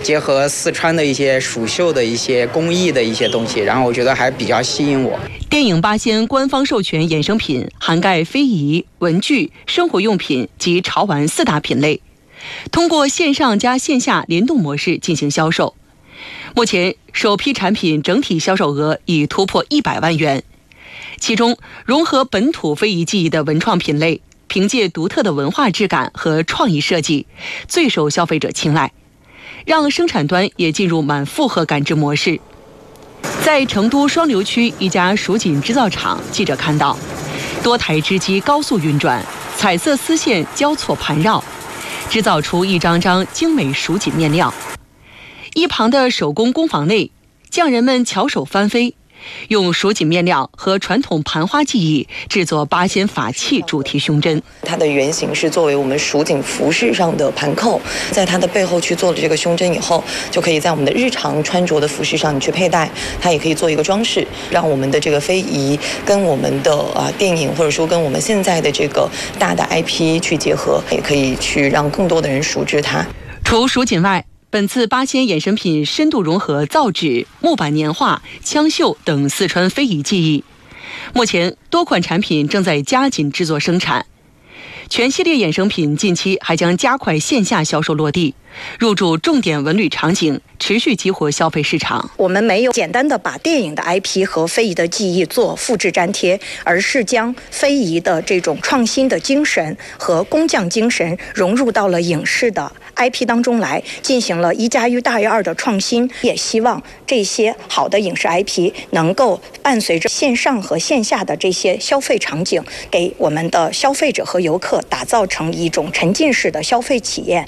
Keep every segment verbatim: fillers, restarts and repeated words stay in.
结合四川的一些蜀绣的一些工艺的一些东西，然后我觉得还比较吸引我。 电影八仙官方授权衍生品涵盖非遗、文具、生活用品及潮玩四大品类，通过线上加线下联动模式进行销售。目前首批产品整体销售额已突破一百万元，其中融合本土非遗技艺的文创品类，凭借独特的文化质感和创意设计，最受消费者青睐，让生产端也进入满负荷感知模式。在成都双流区一家蜀锦制造厂，记者看到多台织机高速运转，彩色丝线交错盘绕，制造出一张张精美蜀锦面料。一旁的手工工坊内，匠人们巧手翻飞，用蜀锦面料和传统盘花技艺制作八仙法器主题胸针。 它的原型是作为我们蜀锦服饰上的盘扣，在它的背后去做了这个胸针以后，就可以在我们的日常穿着的服饰上你去佩戴，它也可以做一个装饰，让我们的这个非遗跟我们的啊电影或者说跟我们现在的这个大的 I P 去结合，也可以去让更多的人熟知它。 除蜀锦外，本次八仙衍生品深度融合造纸、木板年画、枪绣等四川非遗技艺。目前多款产品正在加紧制作生产，全系列衍生品近期还将加快线下销售落地，入驻重点文旅场景，持续激活消费市场。 我们没有简单的把电影的 I P 和非遗的技艺做复制粘贴，而是将非遗的这种创新的精神和工匠精神融入到了影视的 I P 当中来，进行了一加一大于二的创新。也希望这些好的影视 I P 能够伴随着线上和线下的这些消费场景，给我们的消费者和游客打造成一种沉浸式的消费体验。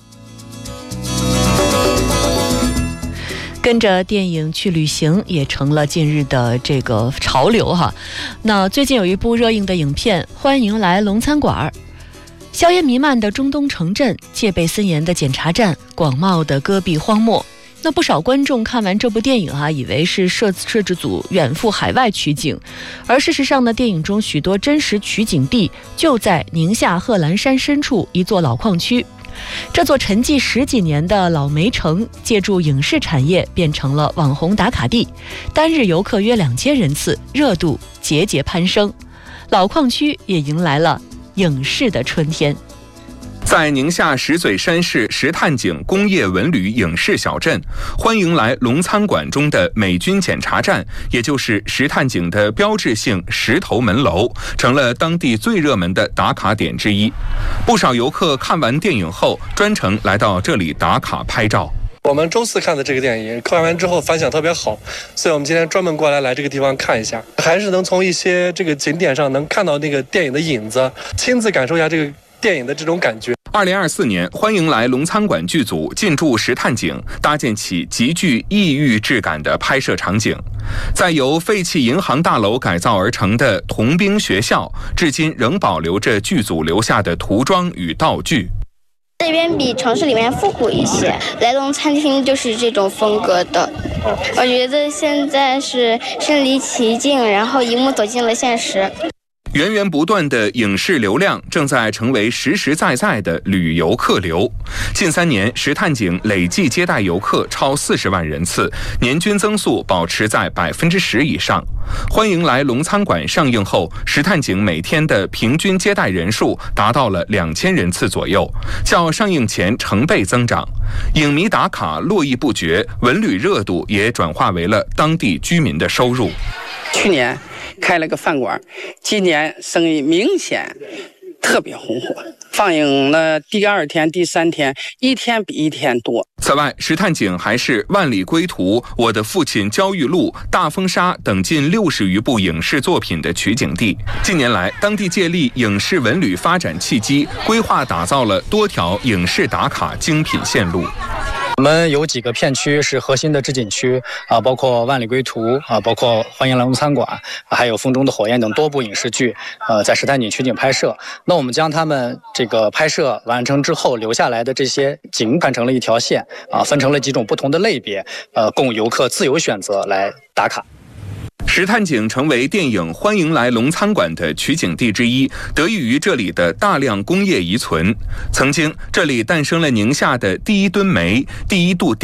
跟着电影去旅行也成了近日的这个潮流哈。那最近有一部热映的影片《欢迎来龙餐馆》，硝烟弥漫的中东城镇，戒备森严的检查站，广袤的戈壁荒漠。那不少观众看完这部电影啊，以为是摄摄制组远赴海外取景，而事实上呢，电影中许多真实取景地就在宁夏贺兰山深处一座老矿区。这座沉寂十几年的老煤城，借助影视产业变成了网红打卡地，单日游客约两千人次，热度节节攀升。老矿区也迎来了影视的春天。 在宁夏石嘴山市石炭井工业文旅影视小镇，欢迎来龙餐馆中的美军检查站，也就是石炭井的标志性石头门楼，成了当地最热门的打卡点之一。不少游客看完电影后，专程来到这里打卡拍照。 我们周四看的这个电影，看完之后反响特别好，所以我们今天专门过来来这个地方看一下，还是能从一些这个景点上能看到那个电影的影子，亲自感受一下这个电影的这种感觉。 二零二四年，欢迎来龙餐馆剧组进驻石炭井，搭建起极具异域质感的拍摄场景。在由废弃银行大楼改造而成的童兵学校，至今仍保留着剧组留下的涂装与道具。 这边比城市里面复古一些，来龙餐厅就是这种风格的。我觉得现在是身临其境，然后一幕走进了现实。 源源不断的影视流量正在成为实实在在的旅游客流。近三年，石炭井累计接待游客超四十万人次，年均增速保持在百分之十以上。欢迎来龙餐馆上映后，石炭井每天的平均接待人数达到了两千人次左右，较上映前成倍增长。影迷打卡络绎不绝，文旅热度也转化为了当地居民的收入。 去年开了个饭馆，今年生意明显特别红火，放映了第二天、第三天，一天比一天多。 此外，石炭井还是《万里归途》《我的父亲焦裕禄》《大风沙》等近六十余部影视作品的取景地。近年来，当地借力影视文旅发展契机，规划打造了多条影视打卡精品线路。 我们有几个片区是核心的制景区啊，包括万里归途啊，包括欢迎来龙餐馆，还有风中的火焰等多部影视剧，呃，在石炭井取景拍摄。那我们将他们这个拍摄完成之后留下来的这些景串成了一条线啊，分成了几种不同的类别，呃，供游客自由选择来打卡。 石炭井成为电影《欢迎来龙餐馆》的取景地之一，得益于这里的大量工业遗存。曾经，这里诞生了宁夏的第一吨煤、第一度